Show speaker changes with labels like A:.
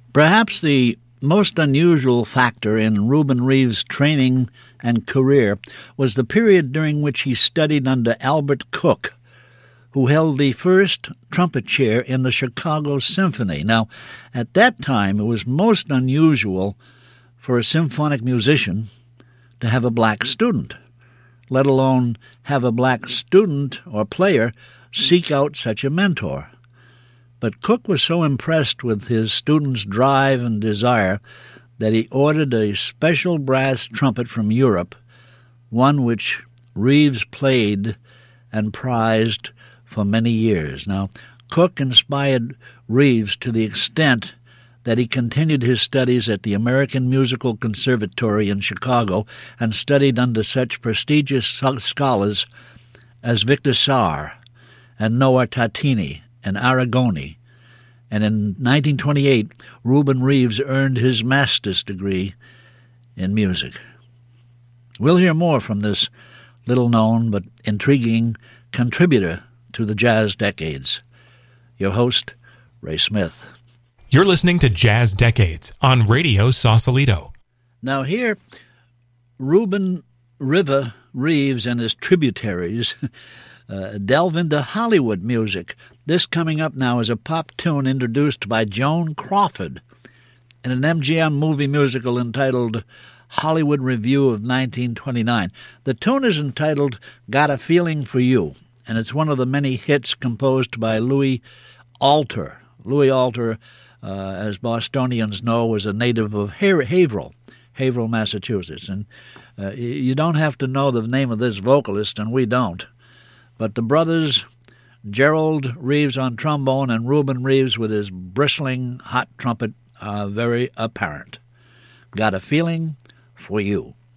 A: Perhaps the most unusual factor in Reuben Reeves' training and career was the period during which he studied under Albert Cook, who held the first trumpet chair in the Chicago Symphony. Now, at that time, it was most unusual for a symphonic musician to have a black student, let alone have a black student or player seek out such a mentor. But Cook was so impressed with his student's drive and desire that he ordered a special brass trumpet from Europe, one which Reeves played and prized for many years. Now, Cook inspired Reeves to the extent that he continued his studies at the American Musical Conservatory in Chicago and studied under such prestigious scholars as Victor Sarr and Noah Tatini and Aragoni. And in 1928, Reuben Reeves earned his master's degree in music. We'll hear more from this little-known but intriguing contributor to the jazz decades. Your host, Ray Smith.
B: You're listening to Jazz Decades on Radio Sausalito.
A: Now here, Reuben River Reeves and his tributaries delve into Hollywood music. This coming up now is a pop tune introduced by Joan Crawford in an MGM movie musical entitled Hollywood Review of 1929. The tune is entitled Got a Feeling for You, and it's one of the many hits composed by Louis Alter. Louis Alter, as Bostonians know, was a native of Haverhill, Massachusetts. And you don't have to know the name of this vocalist, and we don't. But the brothers, Gerald Reeves on trombone and Reuben Reeves with his bristling hot trumpet, are very apparent. Got a Feeling for You.